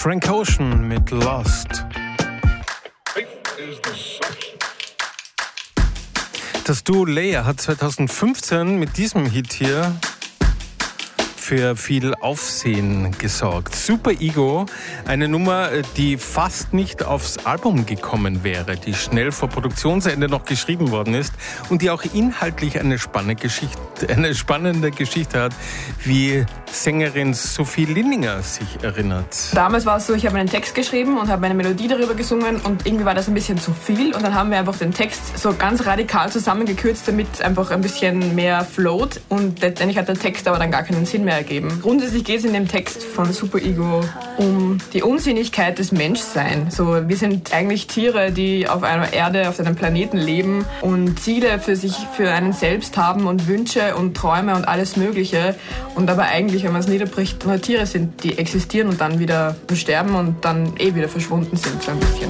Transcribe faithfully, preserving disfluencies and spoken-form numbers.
Frank Ocean mit Lost. Das Duo Leia hat zweitausendfünfzehn mit diesem Hit hier für viel Aufsehen gesorgt. Super Ego, eine Nummer, die fast nicht aufs Album gekommen wäre, die schnell vor Produktionsende noch geschrieben worden ist und die auch inhaltlich eine spannende Geschichte, eine spannende Geschichte hat, wie Sängerin Sophie Linninger sich erinnert. Damals war es so, ich habe einen Text geschrieben und habe eine Melodie darüber gesungen und irgendwie war das ein bisschen zu viel und dann haben wir einfach den Text so ganz radikal zusammengekürzt, damit einfach ein bisschen mehr float und letztendlich hat der Text aber dann gar keinen Sinn mehr ergeben. Grundsätzlich geht es in dem Text von Super Ego um die Unsinnigkeit des Menschseins. So, wir sind eigentlich Tiere, die auf einer Erde, auf einem Planeten leben und Ziele für sich, für einen selbst haben und Wünsche und Träume und alles Mögliche. Und aber eigentlich, wenn man es niederbricht, nur Tiere sind, die existieren und dann wieder sterben und dann eh wieder verschwunden sind, so ein bisschen.